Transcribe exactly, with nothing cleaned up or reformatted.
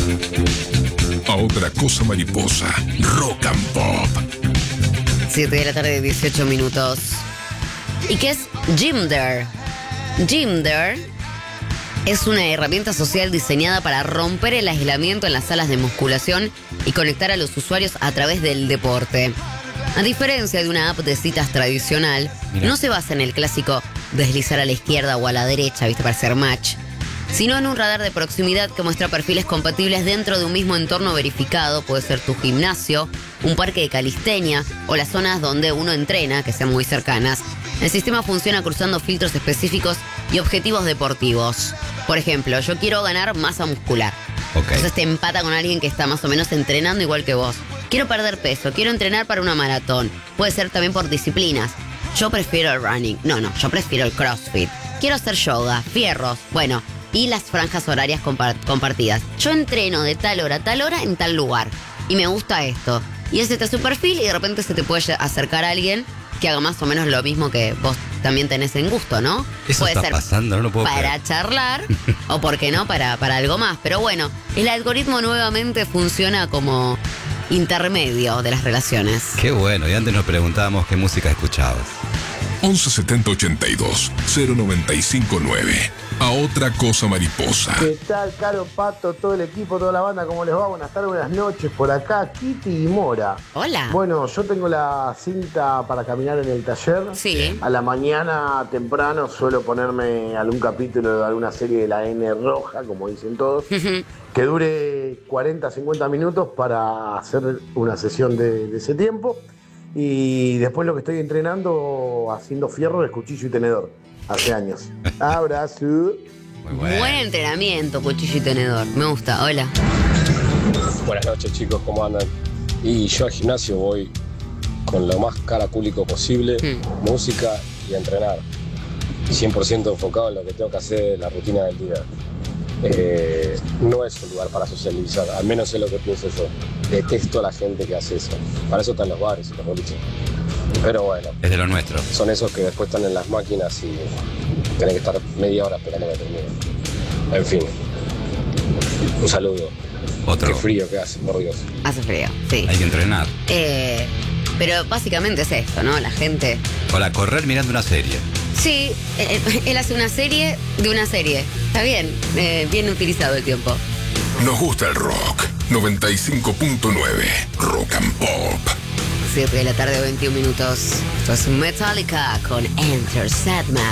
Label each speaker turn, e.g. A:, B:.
A: A otra cosa mariposa, Rock and Pop.
B: siete de la tarde, dieciocho minutos. ¿Y qué es Gymdar? Gymdar es una herramienta social diseñada para romper el aislamiento en las salas de musculación y conectar a los usuarios a través del deporte. A diferencia de una app de citas tradicional, Mira. no se basa en el clásico deslizar a la izquierda o a la derecha, ¿viste? Para hacer match, sino en un radar de proximidad que muestra perfiles compatibles dentro de un mismo entorno verificado. Puede ser tu gimnasio, un parque de calistenia o las zonas donde uno entrena, que sean muy cercanas. El sistema funciona cruzando filtros específicos y objetivos deportivos. Por ejemplo, yo quiero ganar masa muscular. Okay. Entonces te empata con alguien que está más o menos entrenando igual que vos. Quiero perder peso, quiero entrenar para una maratón. Puede ser también por disciplinas. Yo prefiero el running. No, no, yo prefiero el CrossFit. Quiero hacer yoga, fierros, bueno, y las franjas horarias compart- compartidas. Yo entreno de tal hora a tal hora en tal lugar. Y me gusta esto. Y ese es su perfil y de repente se te puede acercar a alguien que haga más o menos lo mismo que vos también tenés en gusto, ¿no?
C: Eso
B: puede
C: está
B: ser
C: pasando, no lo puedo
B: para
C: creer.
B: charlar o, ¿por qué no?, para, para algo más. Pero bueno, el algoritmo nuevamente funciona como intermedio de las relaciones.
C: Qué bueno, y antes nos preguntábamos qué música escuchabas.
A: once setenta ochenta y dos cero noventa y cinco nueve. A otra cosa mariposa.
D: ¿Qué tal, Caro, Pato, todo el equipo, toda la banda? ¿Cómo les va? Buenas tardes, buenas noches. Por acá, Kitty y Mora.
B: Hola.
D: Bueno, yo tengo la cinta para caminar en el taller.
B: Sí.
D: A la mañana temprano suelo ponerme algún capítulo de alguna serie de la N roja, como dicen todos, que dure cuarenta, cincuenta minutos para hacer una sesión de, de ese tiempo. Y después lo que estoy entrenando haciendo fierro de cuchillo y tenedor. Hace años. Abrazo.
C: Muy bueno.
B: Buen entrenamiento, cuchillo y tenedor. Me gusta. Hola.
E: Buenas noches, chicos, ¿cómo andan? Y yo al gimnasio voy con lo más caracúlico posible, mm. música y entrenar. cien por ciento enfocado en lo que tengo que hacer, la rutina del día. Eh, no es un lugar para socializar, al menos es lo que pienso yo. Detesto a la gente que hace eso. Para eso están los bares y los boliches. Pero bueno.
C: Es de lo nuestro.
E: Son esos que después están en las máquinas y tienen que estar media hora esperando que termine. En fin. Un saludo.
C: Otro.
E: Qué frío que hace, por Dios.
B: Hace frío, sí.
C: Hay que entrenar.
B: Eh, pero básicamente es esto, ¿no? La gente...
C: Para correr mirando una serie.
B: Sí, eh, él hace una serie de una serie. Está bien, eh, bien utilizado el tiempo.
A: Nos gusta el rock. noventa y cinco punto nueve. Rock and Pop.
B: siete de la tarde, veintiún minutos. Esto es Metallica con Enter Sandman.